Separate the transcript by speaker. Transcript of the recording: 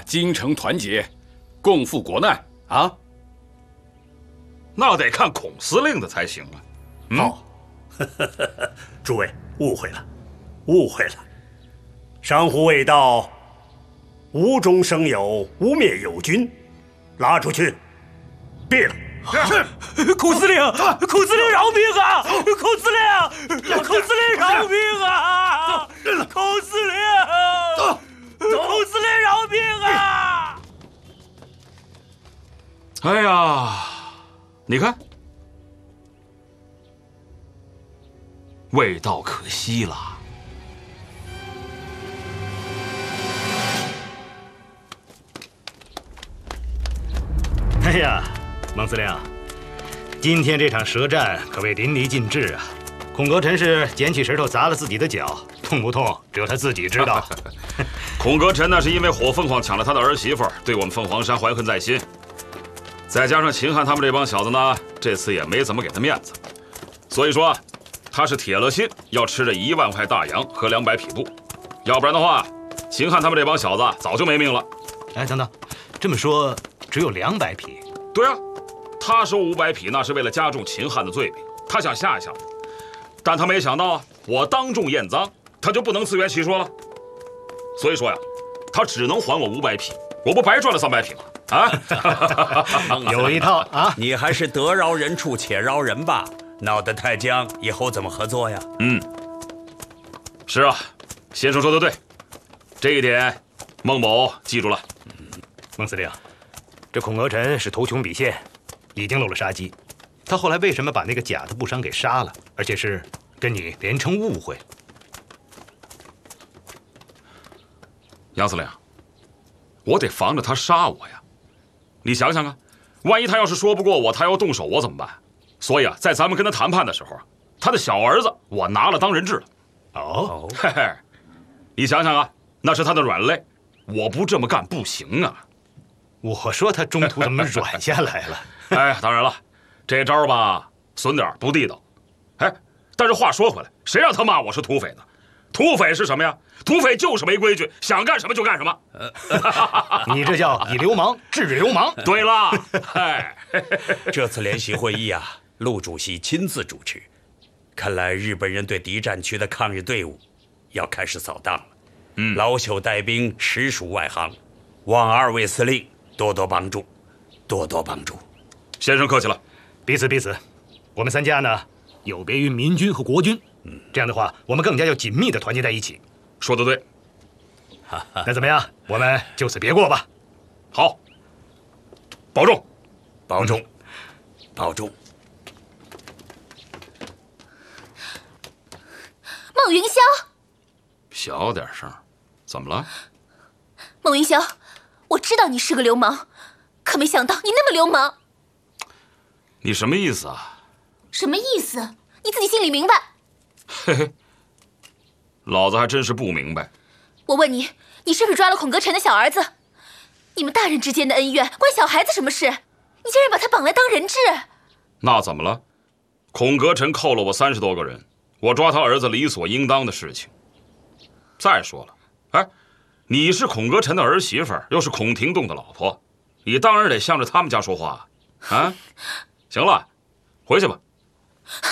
Speaker 1: 京城团结，共赴国难啊！
Speaker 2: 那得看孔司令的才行啊。
Speaker 3: 哦，诸位误会了，误会了。山呼未到，无中生有，无灭友军，拉出去，毙了。
Speaker 4: 是，孔司令，孔司令饶命啊！孔司令，孔司令饶命啊！孔司令，孔司令饶命啊！
Speaker 2: 哎呀，你看，味道可惜了。
Speaker 3: 哎呀，孟司令，今天这场舌战可谓淋漓尽致啊！孔格臣是捡起石头砸了自己的脚，痛不痛只有他自己知道。
Speaker 2: 孔格臣那是因为火凤凰抢了他的儿媳妇，对我们凤凰山怀恨在心，再加上秦汉他们这帮小子呢，这次也没怎么给他面子，所以说他是铁了心要吃这1万块大洋和200匹布，要不然的话，秦汉他们这帮小子早就没命了。
Speaker 3: 哎，等等，这么说只有200匹？
Speaker 2: 对啊，他收500匹那是为了加重秦汉的罪名，他想吓一吓我，但他没想到啊，我当众验赃，他就不能自圆其说了。所以说呀，他只能还我500匹，我不白赚了300匹吗？啊，
Speaker 3: 有一套啊！
Speaker 5: 你还是得饶人处且饶人吧，闹得太僵，以后怎么合作呀？
Speaker 2: 是啊，先生说的对，这一点孟某记住了。
Speaker 3: 孟司令，这孔格臣是图穷匕见，已经露了杀机。他后来为什么把那个假的布商给杀了，而且是跟你连称误会？
Speaker 2: 杨司令，我得防着他杀我呀！你想想啊，万一他要是说不过我，他要动手，我怎么办？所以啊，在咱们跟他谈判的时候，他的小儿子我拿了当人质了。
Speaker 3: 哦，
Speaker 2: 嘿嘿，你想想啊，那是他的软肋，我不这么干不行啊！
Speaker 3: 我说他中途怎么软下来了？
Speaker 2: 哎，当然了，这招吧，损点不地道。哎，但是话说回来，谁让他骂我是土匪呢？土匪是什么呀？土匪就是没规矩，想干什么就干什么。
Speaker 3: 你这叫以流氓治流氓。
Speaker 2: 对了，哎，
Speaker 5: 这次联席会议啊，陆主席亲自主持，看来日本人对敌占区的抗日队伍要开始扫荡了。老朽带兵实属外行，望2位司令多多帮助，多多帮助。
Speaker 2: 先生客气了。
Speaker 3: 彼此彼此，我们3家呢有别于民军和国军，这样的话我们更加要紧密地团结在一起。
Speaker 2: 说得对。
Speaker 3: 那怎么样？我们就此别过吧。
Speaker 2: 好，保重，
Speaker 5: 保重，保重。
Speaker 6: 孟云霄，
Speaker 2: 小点声，怎么了？
Speaker 6: 孟云霄，我知道你是个流氓，可没想到你那么流氓。
Speaker 2: 你什么意思啊？
Speaker 6: 什么意思？你自己心里明白。
Speaker 2: 嘿嘿，老子还真是不明白。
Speaker 6: 我问你，你是不是抓了孔格臣的小儿子？你们大人之间的恩怨关小孩子什么事？你竟然把他绑来当人质！
Speaker 2: 那怎么了？孔格臣扣了我30多个人，我抓他儿子理所应当的事情。再说了，哎，你是孔格臣的儿媳妇，又是孔廷栋的老婆，你当然得向着他们家说话啊！行了，回去吧。